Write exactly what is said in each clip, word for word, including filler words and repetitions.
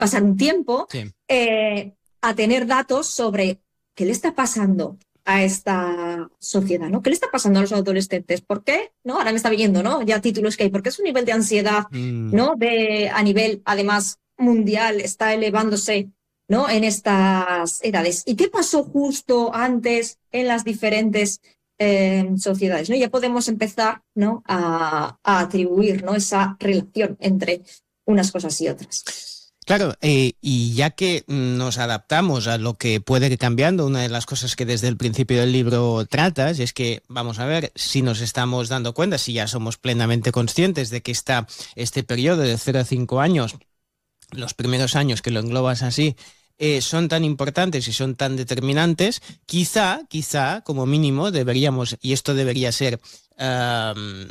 pasar un tiempo, sí. eh, a tener datos sobre qué le está pasando a esta sociedad, ¿no? ¿Qué le está pasando a los adolescentes? ¿Por qué? ¿No? Ahora me está viendo, ¿no? Ya títulos que hay. ¿Por qué su nivel de ansiedad, Mm. ¿no? De, a nivel, además, mundial está elevándose, ¿no? En estas edades. ¿Y qué pasó justo antes en las diferentes eh, sociedades, ¿no? Ya podemos empezar, ¿no? a, a atribuir, ¿no? Esa relación entre unas cosas y otras. Claro, eh, y ya que nos adaptamos a lo que puede ir cambiando, una de las cosas que desde el principio del libro tratas es que, vamos a ver, si nos estamos dando cuenta, si ya somos plenamente conscientes de que está este periodo de cero a cinco años, los primeros años que lo englobas así, eh, son tan importantes y son tan determinantes, quizá, quizá, como mínimo, deberíamos, y esto debería ser, uh,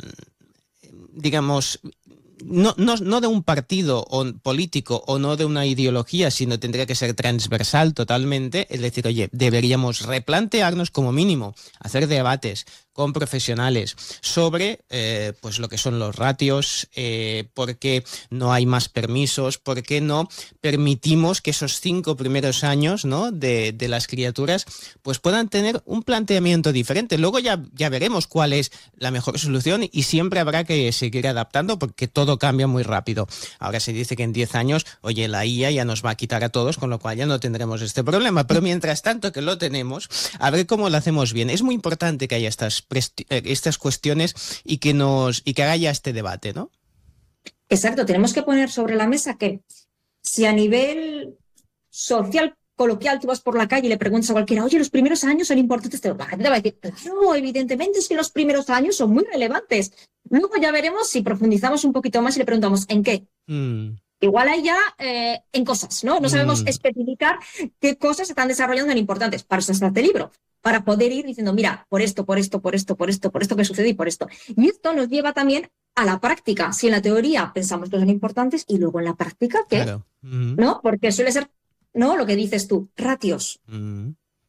digamos, No, no, no de un partido o político o no de una ideología, sino tendría que ser transversal totalmente, es decir, oye, deberíamos replantearnos como mínimo, hacer debates con profesionales sobre eh, pues lo que son los ratios, eh, por qué no hay más permisos, por qué no permitimos que esos cinco primeros años, ¿no? de, de las criaturas pues puedan tener un planteamiento diferente. Luego ya, ya veremos cuál es la mejor solución y siempre habrá que seguir adaptando porque todo cambia muy rápido. Ahora se dice que en diez años, oye, la I A ya nos va a quitar a todos, con lo cual ya no tendremos este problema, pero mientras tanto que lo tenemos, a ver cómo lo hacemos bien. Es muy importante que haya estas estas cuestiones y que nos y que haya este debate, ¿no? Exacto, tenemos que poner sobre la mesa que si a nivel social, coloquial, tú vas por la calle y le preguntas a cualquiera, oye, los primeros años son importantes, la gente te va a decir, claro, evidentemente es que los primeros años son muy relevantes. Luego ya veremos si profundizamos un poquito más y le preguntamos, ¿en qué? Mm. Igual hay ya eh, en cosas, ¿no? No sabemos Mm. especificar qué cosas se están desarrollando tan importantes. Para eso está este libro, para poder ir diciendo, mira, por esto, por esto, por esto, por esto, por esto que sucede y por esto. Y esto nos lleva también a la práctica. Si en la teoría pensamos que son importantes y luego en la práctica, ¿qué? Claro. Mm. ¿No? Porque suele ser, ¿no? Lo que dices tú, ratios, Mm.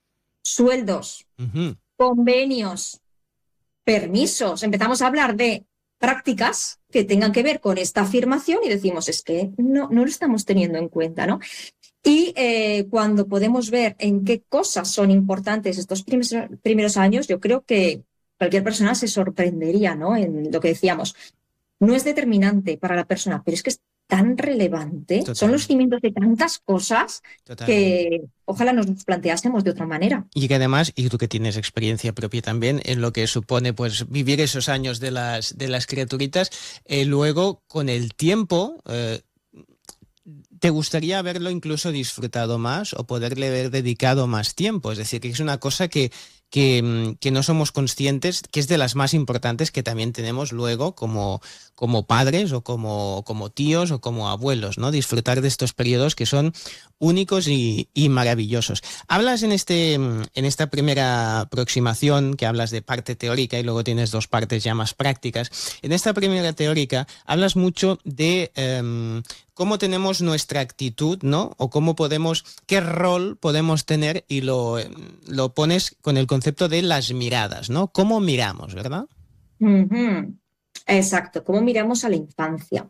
sueldos, Mm-hmm. convenios, permisos. Empezamos a hablar de prácticas que tengan que ver con esta afirmación y decimos, es que no, no lo estamos teniendo en cuenta, ¿no? Y eh, cuando podemos ver en qué cosas son importantes estos primeros, primeros años, yo creo que cualquier persona se sorprendería, ¿no? En lo que decíamos. No es determinante para la persona, pero es que es tan relevante, Totalmente. Son los cimientos de tantas cosas Totalmente. que ojalá nos planteásemos de otra manera. Y que además, y tú que tienes experiencia propia también en lo que supone pues vivir esos años de las, de las criaturitas, eh, luego con el tiempo... Eh, ¿te gustaría haberlo incluso disfrutado más o poderle haber dedicado más tiempo? Es decir, que es una cosa que, que, que no somos conscientes, que es de las más importantes que también tenemos luego como, como padres o como, como tíos o como abuelos, ¿no? Disfrutar de estos periodos que son únicos y, y maravillosos. Hablas en, este, en esta primera aproximación, que hablas de parte teórica y luego tienes dos partes ya más prácticas. En esta primera teórica hablas mucho de... Um, cómo tenemos nuestra actitud, ¿no? O cómo podemos, qué rol podemos tener y lo, lo pones con el concepto de las miradas, ¿no? ¿Cómo miramos, verdad? Uh-huh. Exacto, cómo miramos a la infancia.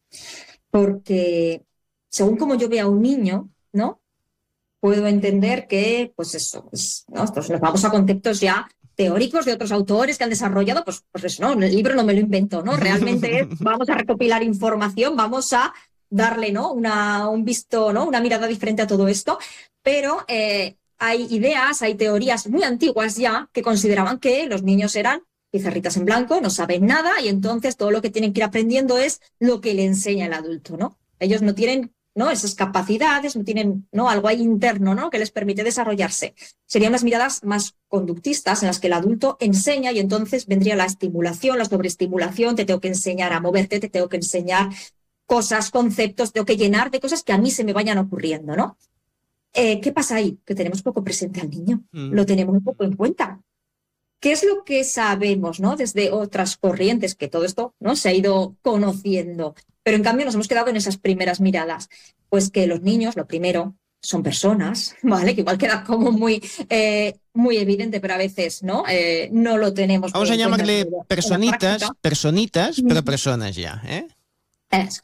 Porque según como yo vea a un niño, ¿no? Puedo entender que, pues eso, pues, ¿no? Entonces nos vamos a conceptos ya teóricos de otros autores que han desarrollado, pues, pues eso, ¿no? El libro no me lo invento, ¿no? Realmente es, vamos a recopilar información, vamos a darle, ¿no? Una, un visto, ¿no? Una mirada diferente a todo esto, pero eh, hay ideas, hay teorías muy antiguas ya que consideraban que los niños eran pizarritas en blanco, no saben nada y entonces todo lo que tienen que ir aprendiendo es lo que le enseña el adulto, ¿no? Ellos no tienen, ¿no? Esas capacidades, no tienen, ¿no? Algo ahí interno, ¿no? Que les permite desarrollarse. Serían unas miradas más conductistas en las que el adulto enseña y entonces vendría la estimulación, la sobreestimulación, te tengo que enseñar a moverte, te tengo que enseñar cosas, conceptos, tengo que llenar de cosas que a mí se me vayan ocurriendo, ¿no? Eh, ¿Qué pasa ahí? Que tenemos poco presente al niño, mm. lo tenemos un poco en cuenta. ¿Qué es lo que sabemos, ¿no? Desde otras corrientes, que todo esto, ¿no? Se ha ido conociendo, pero en cambio nos hemos quedado en esas primeras miradas. Pues que los niños, lo primero, son personas, ¿vale? Que igual queda como muy, eh, muy evidente, pero a veces, ¿no? Eh, no lo tenemos. Vamos a llamarle en personitas, personitas, pero personas ya, ¿eh? Eso.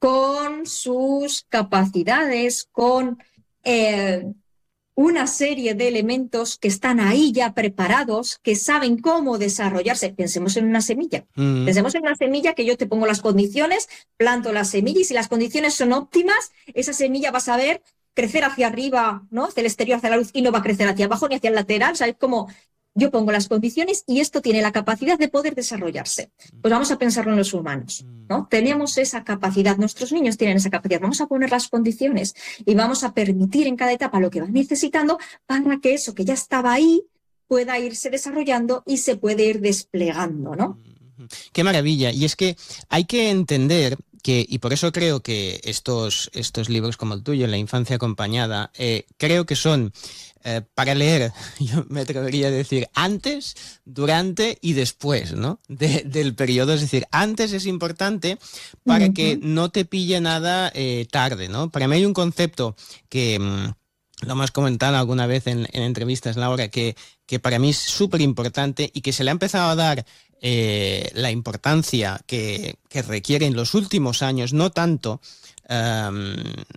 con sus capacidades, con eh, una serie de elementos que están ahí ya preparados, que saben cómo desarrollarse. Pensemos en una semilla. Mm. Pensemos en una semilla que yo te pongo las condiciones, planto la semilla y si las condiciones son óptimas, esa semilla va a saber crecer hacia arriba, ¿no? Hacia el exterior, hacia la luz, y no va a crecer hacia abajo ni hacia el lateral. O sea, es como yo pongo las condiciones y esto tiene la capacidad de poder desarrollarse. Pues vamos a pensarlo en los humanos, ¿no? Tenemos esa capacidad, nuestros niños tienen esa capacidad. Vamos a poner las condiciones y vamos a permitir en cada etapa lo que van necesitando para que eso que ya estaba ahí pueda irse desarrollando y se puede ir desplegando, ¿no? Qué maravilla. Y es que hay que entender que, y por eso creo que estos, estos libros como el tuyo, La infancia acompañada, eh, creo que son eh, para leer, yo me atrevería a decir, antes, durante y después, ¿no? De, del periodo. Es decir, antes es importante para uh-huh. que no te pille nada eh, tarde, ¿no? Para mí hay un concepto que... Mmm, lo hemos comentado alguna vez en, en entrevistas, Laura, que, que para mí es súper importante y que se le ha empezado a dar eh, la importancia que, que requiere en los últimos años, no tanto um,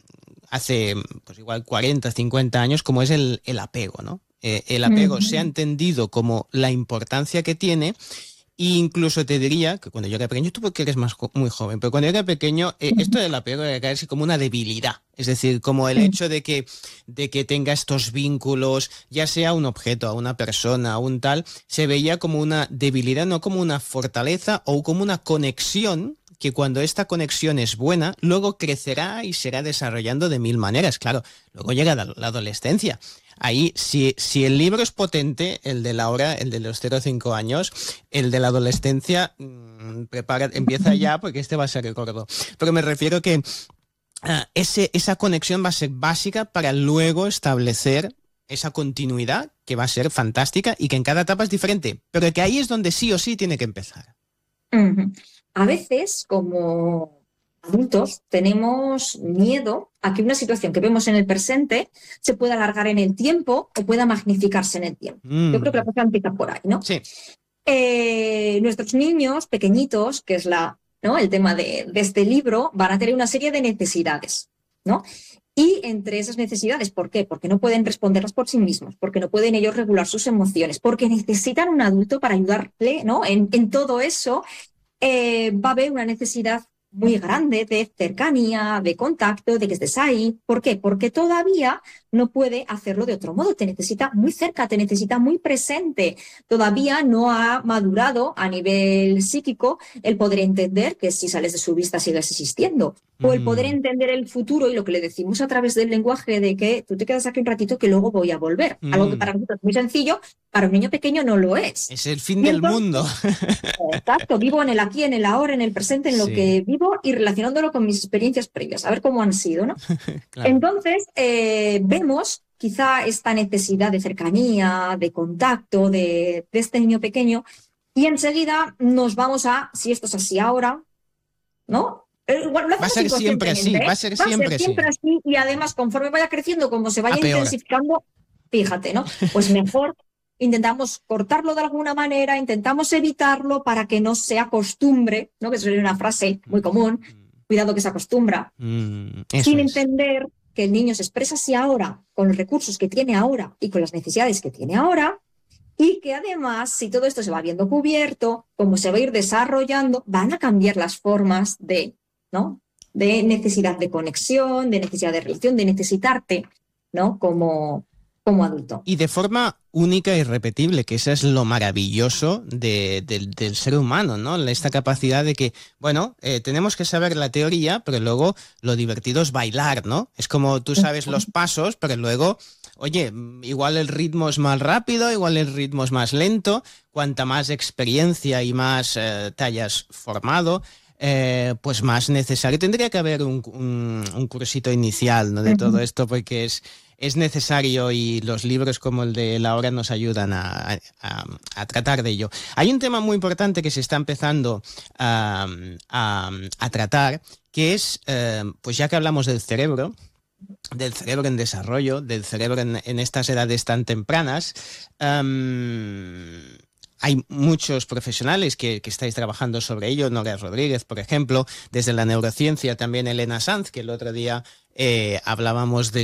hace pues igual cuarenta, cincuenta años, como es el, el apego, ¿no? Eh, el apego uh-huh. se ha entendido como la importancia que tiene. E incluso te diría que cuando yo era pequeño, tú porque eres más jo- muy joven, pero cuando yo era pequeño, eh, esto del apego era caerse como una debilidad. Es decir, como el hecho de que, de que tenga estos vínculos, ya sea un objeto, a una persona, a un tal, se veía como una debilidad, no como una fortaleza o como una conexión que cuando esta conexión es buena, luego crecerá y será desarrollando de mil maneras. Claro, luego llega la, la adolescencia. Ahí, si, si el libro es potente, el de Laura, el de los cero a cinco años, el de la adolescencia, mmm, prepara, empieza ya porque este va a ser el gordo. Pero me refiero que uh, ese, esa conexión va a ser básica para luego establecer esa continuidad que va a ser fantástica y que en cada etapa es diferente, pero que ahí es donde sí o sí tiene que empezar. Uh-huh. A veces, como adultos, tenemos miedo a que una situación que vemos en el presente se pueda alargar en el tiempo o pueda magnificarse en el tiempo. Mm. Yo creo que la cosa empieza por ahí, ¿no? Sí. Eh, nuestros niños pequeñitos, que es la, ¿no? el tema de, de este libro, van a tener una serie de necesidades, ¿no? Y entre esas necesidades, ¿por qué? Porque no pueden responderlas por sí mismos, porque no pueden ellos regular sus emociones, porque necesitan un adulto para ayudarle, ¿no? En, en todo eso eh, va a haber una necesidad muy grande de cercanía, de contacto, de que estés ahí. ¿Por qué? Porque todavía no puede hacerlo de otro modo. Te necesita muy cerca, te necesita muy presente. Todavía no ha madurado a nivel psíquico el poder entender que si sales de su vista sigues existiendo. O el poder entender el futuro y lo que le decimos a través del lenguaje de que tú te quedas aquí un ratito que luego voy a volver. Mm. Algo que para nosotros es muy sencillo, para un niño pequeño no lo es. Es el fin y del entonces, mundo. Exacto, vivo en el aquí, en el ahora, en el presente, en lo sí. que vivo y relacionándolo con mis experiencias previas, a ver cómo han sido, ¿no? Claro. Entonces, eh, vemos quizá esta necesidad de cercanía, de contacto de, de este niño pequeño y enseguida nos vamos a, si esto es así ahora, ¿no? Eh, bueno, va a ser siempre así, va a ser va siempre, a ser siempre así. así y además conforme vaya creciendo, como se vaya intensificando, fíjate, ¿no? Pues mejor intentamos cortarlo de alguna manera, intentamos evitarlo para que no se acostumbre, ¿no? Que es una frase muy común, cuidado que se acostumbra, mm, sin es. entender que el niño se expresa así ahora, con los recursos que tiene ahora y con las necesidades que tiene ahora, y que además, si todo esto se va viendo cubierto, como se va a ir desarrollando, van a cambiar las formas de, ¿no? de necesidad de conexión, de necesidad de relación, de necesitarte, ¿no? Como, como adulto. Y de forma única e irrepetible, que eso es lo maravilloso de, de, del ser humano, ¿no? Esta capacidad de que, bueno, eh, tenemos que saber la teoría, pero luego lo divertido es bailar, ¿no? Es como tú sabes los pasos, pero luego, oye, igual el ritmo es más rápido, igual el ritmo es más lento, cuanta más experiencia y más eh, te hayas formado, Eh, pues más necesario. Tendría que haber un, un, un cursito inicial, ¿no? de todo esto, porque es, es necesario y los libros como el de Laura nos ayudan a, a, a tratar de ello. Hay un tema muy importante que se está empezando a, a, a tratar, que es, eh, pues ya que hablamos del cerebro, del cerebro en desarrollo, del cerebro en, en estas edades tan tempranas, um, hay muchos profesionales que, que estáis trabajando sobre ello, Nora Rodríguez, por ejemplo, desde la neurociencia también Elena Sanz, que el otro día eh, hablábamos de